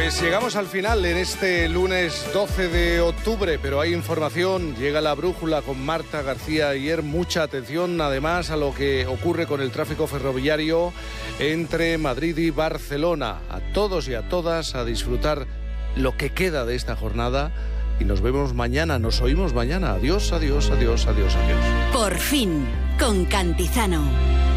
Pues llegamos al final en este lunes 12 de octubre, pero hay información, llega la brújula con Marta García Ayer. Mucha atención además a lo que ocurre con el tráfico ferroviario entre Madrid y Barcelona. A todos y a todas a disfrutar lo que queda de esta jornada y nos vemos mañana, nos oímos mañana. Adiós, adiós, adiós, adiós, adiós. Por fin, con Cantizano.